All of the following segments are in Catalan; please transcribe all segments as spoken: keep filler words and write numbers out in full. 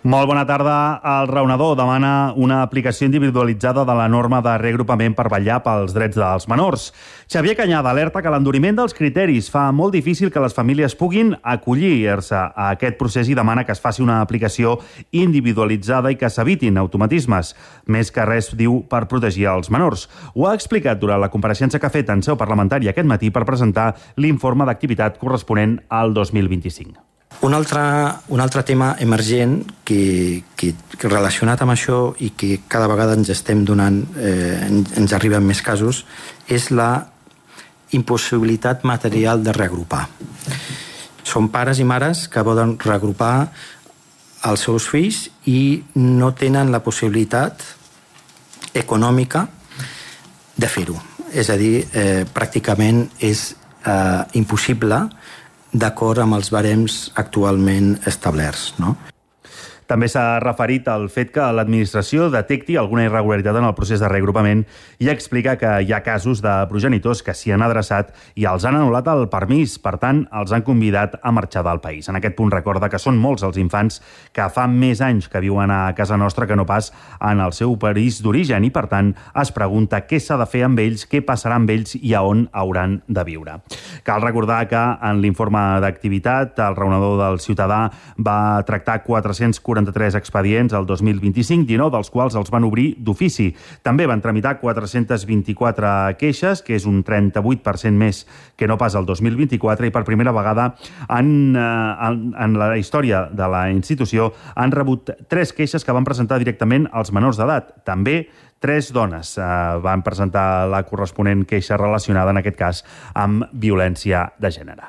Molt bona tarda. El raonador demana una aplicació individualitzada de la norma de reagrupament per vetllar pels drets dels menors. Xavier Cañada alerta que l'enduriment dels criteris fa molt difícil que les famílies puguin acollir-se a aquest procés i demana que es faci una aplicació individualitzada i que s'evitin automatismes. Més que res, diu, per protegir els menors. Ho ha explicat durant la compareixença que ha fet en seu parlamentària aquest matí per presentar l'informe d'activitat corresponent al dos mil vint-i-cinc. Un altre, un altre tema emergent que, que, que relacionat amb això i que cada vegada ens estem donant, eh, ens arriben més casos, és la impossibilitat material de reagrupar. Són pares i mares que poden reagrupar els seus fills i no tenen la possibilitat econòmica de fer-ho. És a dir, eh, pràcticament és eh, impossible d'acord amb els barems actualment establerts, no? També s'ha referit al fet que l'administració detecti alguna irregularitat en el procés de reagrupament i explica que hi ha casos de progenitors que s'hi han adreçat i els han anul·lat el permís, per tant, els han convidat a marxar del país. En aquest punt recorda que són molts els infants que fa més anys que viuen a casa nostra que no pas en el seu país d'origen i, per tant, es pregunta què s'ha de fer amb ells, què passarà amb ells i a on hauran de viure. Cal recordar que en l'informe d'activitat el raonador del ciutadà va tractar quatre-cents quaranta-tres expedients el dos mil vint-i-cinc, dinou dels quals els van obrir d'ofici. També van tramitar quatre-cents vint-i-quatre queixes, que és un trenta-vuit per cent més que no pas el dos mil vint-i-quatre, i per primera vegada en, en, en la història de la institució han rebut tres queixes que van presentar directament els menors d'edat. També tres dones eh, van presentar la corresponent queixa relacionada, en aquest cas, amb violència de gènere.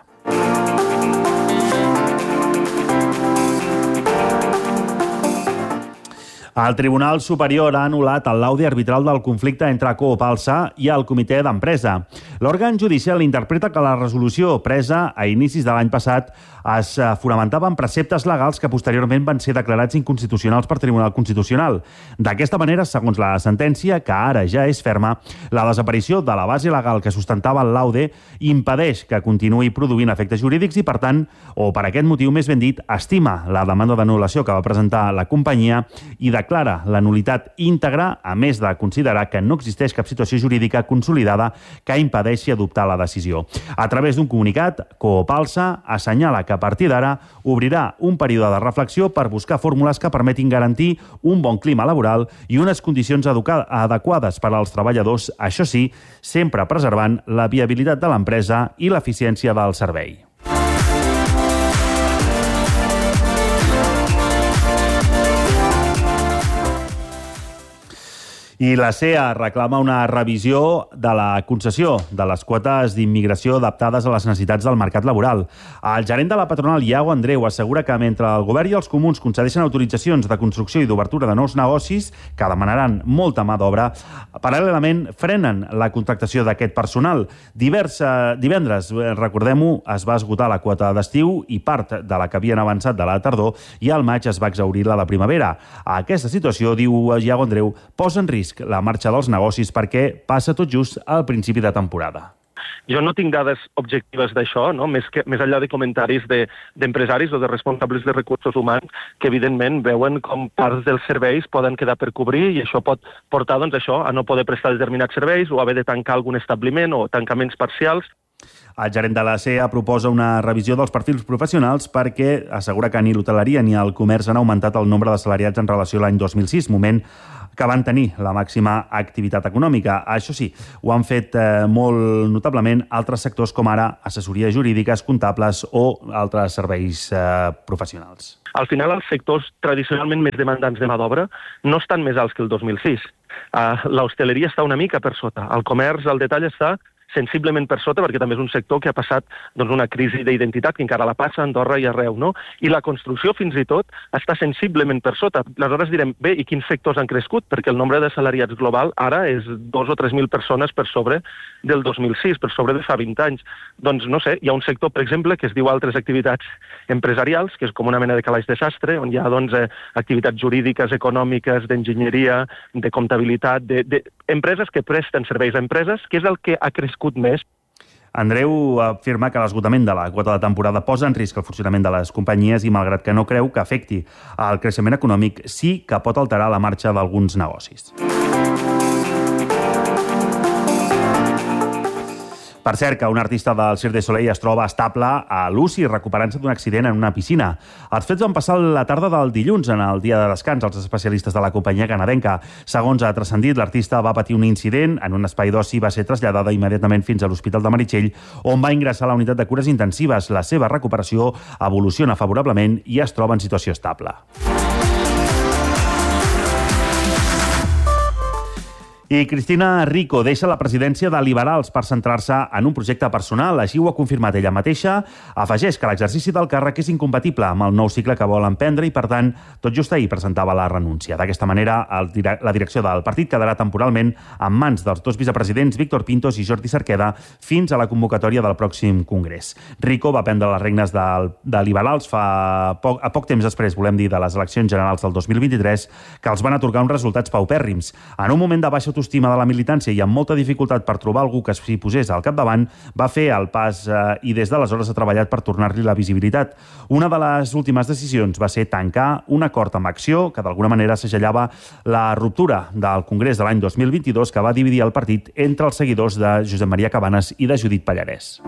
El Tribunal Superior ha anul·lat el laude arbitral del conflicte entre Coop Alsa i el comitè d'empresa. L'òrgan judicial interpreta que la resolució presa a inicis de l'any passat es fonamentava en preceptes legals que posteriorment van ser declarats inconstitucionals per Tribunal Constitucional. D'aquesta manera, segons la sentència, que ara ja és ferma, la desaparició de la base legal que sustentava el laude impedeix que continuï produint efectes jurídics i, per tant, o per aquest motiu més ben dit, estima la demanda d'anul·lació que va presentar la companyia i declara la nul·litat íntegra, a més de considerar que no existeix cap situació jurídica consolidada que impedeixi adoptar la decisió. A través d'un comunicat, Coop Alsa assenyala que a partir d'ara obrirà un període de reflexió per buscar fórmules que permetin garantir un bon clima laboral i unes condicions adequades per als treballadors, això sí, sempre preservant la viabilitat de l'empresa i l'eficiència del servei. I la C E A reclama una revisió de la concessió de les quotes d'immigració adaptades a les necessitats del mercat laboral. El gerent de la patronal, Iago Andreu, assegura que mentre el govern i els comuns concedeixen autoritzacions de construcció i d'obertura de nous negocis, que demanaran molta mà d'obra, paral·lelament frenen la contractació d'aquest personal. Divers, divendres, recordem-ho, es va esgotar la quota d'estiu i part de la que havien avançat de la tardor i al maig es va exhaurir la de primavera. Aquesta situació, diu Iago Andreu, posa en risc la marxa dels negocis perquè passa tot just al principi de temporada. Jo no tinc dades objectives d'això, no? més, que, més enllà de comentaris d'empresaris de, o de responsables de recursos humans que, evidentment, veuen com parts dels serveis poden quedar per cobrir i això pot portar doncs, això a no poder prestar determinats serveis o haver de tancar algun establiment o tancaments parcials. El gerent de la C E A proposa una revisió dels perfils professionals perquè assegura que ni l'hoteleria ni el comerç han augmentat el nombre d'assalariats en relació a l'any dos mil sis, moment que van tenir la màxima activitat econòmica. Això sí, ho han fet eh, molt notablement altres sectors com ara assessories jurídiques, comptables o altres serveis eh, professionals. Al final, els sectors tradicionalment més demandants de mà d'obra no estan més alts que el dos mil sis. Uh, L'hostaleria està una mica per sota. El comerç, al detall, està sensiblement per sota, perquè també és un sector que ha passat doncs, una crisi d'identitat, que encara la passa a Andorra i arreu, no? I la construcció, fins i tot, està sensiblement per sota. Aleshores direm, bé, i quins sectors han crescut? Perquè el nombre de salariats global ara és dos o tres mil persones per sobre del dos mil sis, per sobre de fa vint anys. Doncs, no sé, hi ha un sector, per exemple, que es diu altres activitats empresarials, que és com una mena de calaix de sastre, on hi ha doncs, eh, activitats jurídiques, econòmiques, d'enginyeria, de comptabilitat, de, de empreses que presten serveis a empreses, que és el que ha crescut més. Andreu afirma que l'esgotament de la quota de temporada posa en risc el funcionament de les companyies i, malgrat que no creu que afecti el creixement econòmic, sí que pot alterar la marxa d'alguns negocis. Per cert, que un artista del Cirque du Soleil es troba estable a l'U C I recuperant-se d'un accident en una piscina. Els fets van passar la tarda del dilluns, en el dia de descans. Els especialistes de la companyia canadenca. Segons ha transcendit, l'artista va patir un incident en un espai d'oci i va ser traslladada immediatament fins a l'Hospital de Meritxell, on va ingressar a la unitat de cures intensives. La seva recuperació evoluciona favorablement i es troba en situació estable. I Cristina Rico deixa la presidència de Liberals per centrar-se en un projecte personal. Així ho ha confirmat ella mateixa. Afegeix que l'exercici del càrrec és incompatible amb el nou cicle que vol emprendre i, per tant, tot just ahir presentava la renúncia. D'aquesta manera, el, la direcció del partit quedarà temporalment en mans dels dos vicepresidents, Víctor Pintos i Jordi Cerqueda, fins a la convocatòria del pròxim congrés. Rico va prendre les regnes de, de Liberals fa poc, a poc temps després, volem dir, de les eleccions generals del dos mil vint-i-tres, que els van atorgar uns resultats paupèrrims. En un moment de baixa autoestima de la militància i amb molta dificultat per trobar algú que s'hi posés al capdavant, va fer el pas eh, i des d'aleshores ha treballat per tornar-li la visibilitat. Una de les últimes decisions va ser tancar un acord amb Acció que d'alguna manera segellava la ruptura del Congrés de l'any dos mil vint-i-dos, que va dividir el partit entre els seguidors de Josep Maria Cabanes i de Judit Pallarès.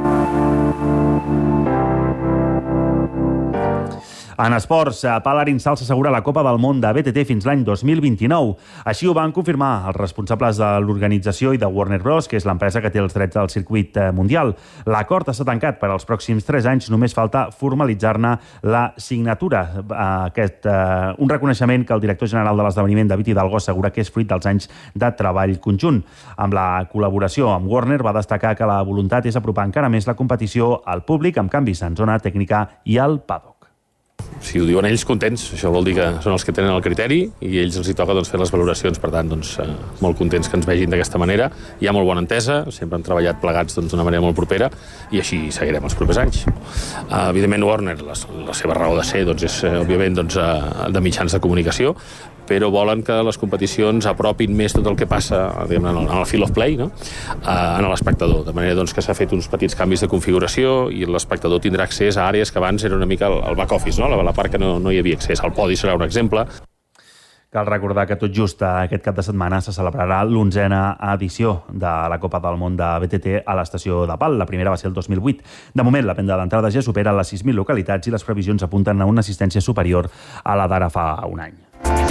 En esports, Pal Arinsal s'assegura la Copa del Món de B T T fins l'any dos mil vint-i-nou. Així ho van confirmar els responsables de l'organització i de Warner Bros., que és l'empresa que té els drets al circuit mundial. L'acord està tancat per als pròxims tres anys, només falta formalitzar-ne la signatura. Aquest, uh, un reconeixement que el director general de l'esdeveniment, David Hidalgo, assegura que és fruit dels anys de treball conjunt. Amb la col·laboració amb Warner va destacar que la voluntat és apropar encara més la competició al públic amb canvis en zona tècnica i al paddock. Si ho diuen ells, contents. Això vol dir que són els que tenen el criteri i a ells els hi toca doncs, fer les valoracions. Per tant, doncs, eh, molt contents que ens vegin d'aquesta manera. Hi ha molt bona entesa, sempre han treballat plegats doncs, d'una manera molt propera i així seguirem els propers anys. Uh, evidentment, Warner, la, la seva raó de ser doncs, és, òbviament, doncs, uh, de mitjans de comunicació, però volen que les competicions apropin més tot el que passa diguem, en, el, en el field of play, no? uh, en l'espectador. De manera doncs, que s'ha fet uns petits canvis de configuració i l'espectador tindrà accés a àrees que abans era una mica el, el back office, no? la, la part que no, no hi havia accés. El podi serà un exemple. Cal recordar que tot just aquest cap de setmana se celebrarà l'onzena edició de la Copa del Món de B T T a l'estació de Pal. La primera va ser el dos mil vuit. De moment, la venda d'entrada ja supera les sis mil localitats i les previsions apunten a una assistència superior a la d'ara fa un any.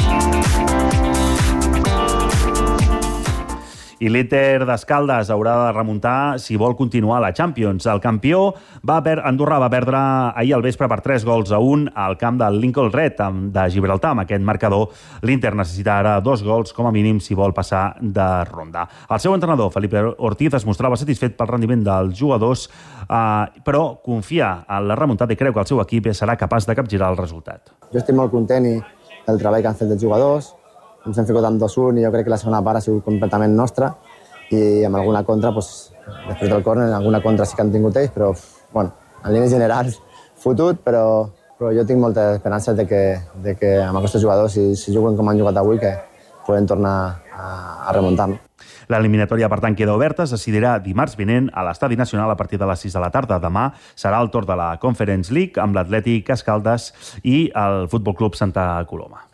I l'Inter d'Escaldes haurà de remuntar si vol continuar a la Champions. El campió va per... Andorra va perdre ahir al vespre per tres gols a un al camp del Lincoln Red de Gibraltar. Amb aquest marcador, l'Inter necessita ara dos gols com a mínim si vol passar de ronda. El seu entrenador, Felipe Ortiz, es mostrava satisfet pel rendiment dels jugadors, eh, però confia en la remuntada i creu que el seu equip serà capaç de capgirar el resultat. Jo estic molt content i del treball que han fet els jugadors. Ens hem ficat amb dos un i jo crec que la segona part ha sigut completament nostra i amb alguna contra, doncs, després del córner, alguna contra sí que han tingut ells, però bueno, en línies generals fotut, però, però jo tinc molta esperança de que, de que amb aquests jugadors, si, si juguen com han jugat avui, que poden tornar a, a remuntar. L'eliminatòria, per tant, queda oberta. Es decidirà dimarts vinent a l'Estadi Nacional a partir de les sis de la tarda. Demà serà el torn de la Conference League amb l'Atlètic Escaldes i el Futbol Club Santa Coloma.